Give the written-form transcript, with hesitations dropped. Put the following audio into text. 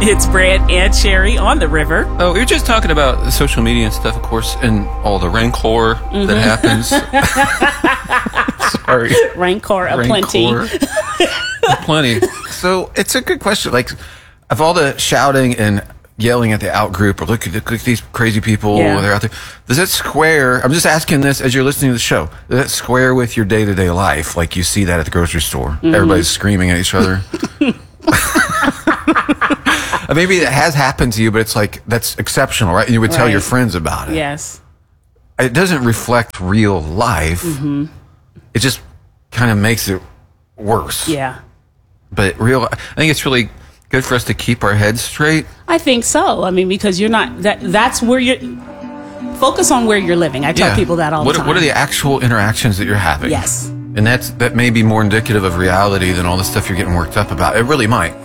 It's Brad and Sherry on the river. Oh, we were just talking about the social media and stuff, of course, and all the rancor that happens. Sorry. Rancor aplenty. Plenty. So it's a good question. Like, of all the shouting and yelling at the out group, or look at these crazy people, they're out there. Does it square? I'm just asking this as you're listening to the show. Does it square with your day-to-day life? Like you see that at the grocery store, everybody's screaming at each other. Maybe it has happened to you, but it's like that's exceptional, right? And you would tell your friends about it. Yes. It doesn't reflect real life. It just kind of makes it worse. Yeah. But I think it's really good for us to keep our heads straight. I think so. I mean, because you're not that's where you're focus on where you're living. I tell people that all the time. What are the actual interactions that you're having? Yes. And that may be more indicative of reality than all the stuff you're getting worked up about. It really might.